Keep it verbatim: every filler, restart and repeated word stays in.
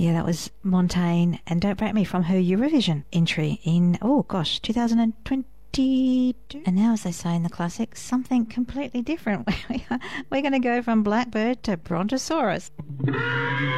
Yeah, that was Montaigne and Don't Break Me from her Eurovision entry in, oh gosh, two thousand twenty-two. And now, as they say in the classics, something completely different. We're going to go from Blackbird to Brontosaurus.